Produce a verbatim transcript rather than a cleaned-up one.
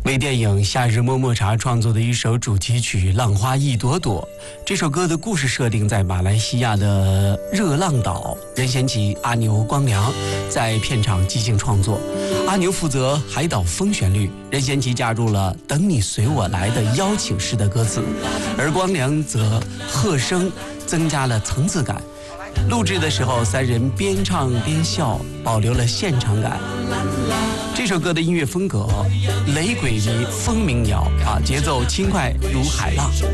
为电影《夏日么么茶》创作的一首主题曲《浪花一朵朵》。这首歌的故事设定在马来西亚的热浪岛，任贤齐、阿牛、光良在片场即兴创作。阿牛负责海岛风旋律，任贤齐加入了“等你随我来”的邀请式的歌词，而光良则和声增加了层次感。录制的时候，三人边唱边笑，保留了现场感。这首歌的音乐风格雷鬼迷风鸣摇啊，节奏轻快如海浪。